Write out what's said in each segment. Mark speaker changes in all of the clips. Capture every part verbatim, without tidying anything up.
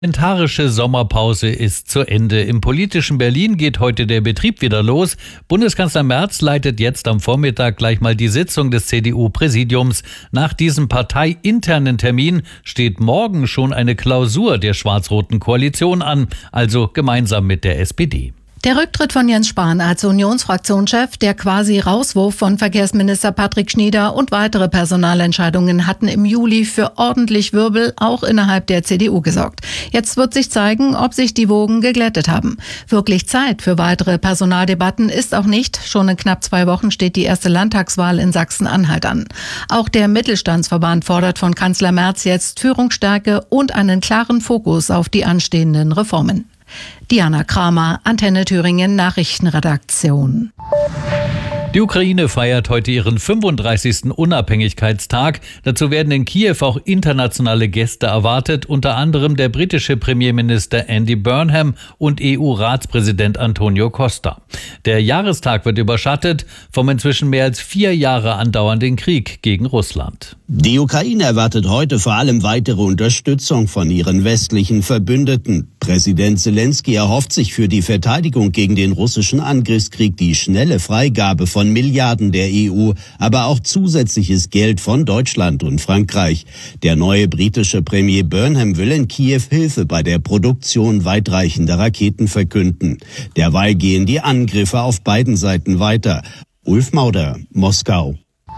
Speaker 1: Parlamentarische Sommerpause ist zu Ende. Im politischen Berlin geht heute der Betrieb wieder los. Bundeskanzler Merz leitet jetzt am Vormittag gleich mal die Sitzung des C D U-Präsidiums. Nach diesem parteiinternen Termin steht morgen schon eine Klausur der schwarz-roten Koalition an, also gemeinsam mit der S P D.
Speaker 2: Der Rücktritt von Jens Spahn als Unionsfraktionschef, der quasi Rauswurf von Verkehrsminister Patrick Schnieder und weitere Personalentscheidungen hatten im Juli für ordentlich Wirbel auch innerhalb der C D U gesorgt. Jetzt wird sich zeigen, ob sich die Wogen geglättet haben. Wirklich Zeit für weitere Personaldebatten ist auch nicht. Schon in knapp zwei Wochen steht die erste Landtagswahl in Sachsen-Anhalt an. Auch der Mittelstandsverband fordert von Kanzler Merz jetzt Führungsstärke und einen klaren Fokus auf die anstehenden Reformen. Diana Kramer, Antenne Thüringen Nachrichtenredaktion.
Speaker 1: Die Ukraine feiert heute ihren fünfunddreißigsten Unabhängigkeitstag. Dazu werden in Kiew auch internationale Gäste erwartet, unter anderem der britische Premierminister Andy Burnham und E U-Ratspräsident Antonio Costa. Der Jahrestag wird überschattet vom inzwischen mehr als vier Jahre andauernden Krieg gegen Russland.
Speaker 3: Die Ukraine erwartet heute vor allem weitere Unterstützung von ihren westlichen Verbündeten. Präsident Zelensky erhofft sich für die Verteidigung gegen den russischen Angriffskrieg die schnelle Freigabe von Milliarden der E U, aber auch zusätzliches Geld von Deutschland und Frankreich. Der neue britische Premier Burnham will in Kiew Hilfe bei der Produktion weitreichender Raketen verkünden. Derweil gehen die Angriffe auf beiden Seiten weiter. Ulf Mauder, Moskau.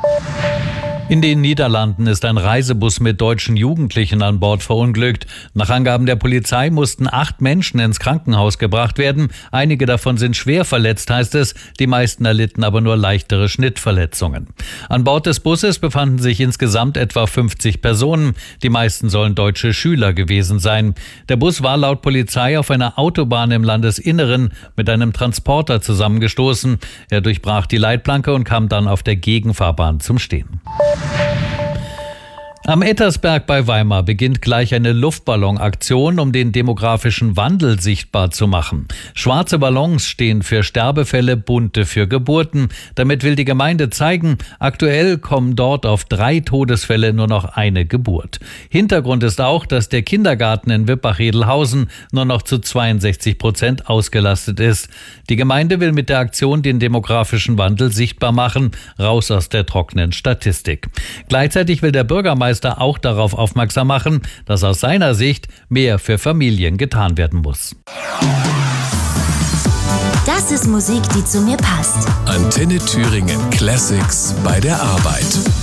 Speaker 1: In den Niederlanden ist ein Reisebus mit deutschen Jugendlichen an Bord verunglückt. Nach Angaben der Polizei mussten acht Menschen ins Krankenhaus gebracht werden. Einige davon sind schwer verletzt, heißt es. Die meisten erlitten aber nur leichtere Schnittverletzungen. An Bord des Busses befanden sich insgesamt etwa fünfzig Personen. Die meisten sollen deutsche Schüler gewesen sein. Der Bus war laut Polizei auf einer Autobahn im Landesinneren mit einem Transporter zusammengestoßen. Er durchbrach die Leitplanke und kam dann auf der Gegenfahrbahn zum Stehen. Am Ettersberg bei Weimar beginnt gleich eine Luftballonaktion, um den demografischen Wandel sichtbar zu machen. Schwarze Ballons stehen für Sterbefälle, bunte für Geburten. Damit will die Gemeinde zeigen, aktuell kommen dort auf drei Todesfälle nur noch eine Geburt. Hintergrund ist auch, dass der Kindergarten in Wippach-Edelhausen nur noch zu zweiundsechzig Prozent ausgelastet ist. Die Gemeinde will mit der Aktion den demografischen Wandel sichtbar machen, raus aus der trockenen Statistik. Gleichzeitig will der Bürgermeister auch darauf aufmerksam machen, dass aus seiner Sicht mehr für Familien getan werden muss.
Speaker 4: Das ist Musik, die zu mir passt.
Speaker 5: Antenne Thüringen Classics bei der Arbeit.